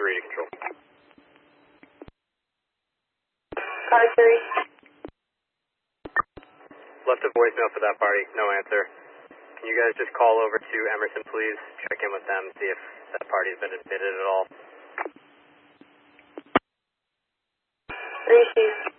3 to control. Car 3. Left a voicemail for that party, no answer. Can you guys just call over to Emerson, please? Check in with them, see if that party's been admitted at all. 3 Chief.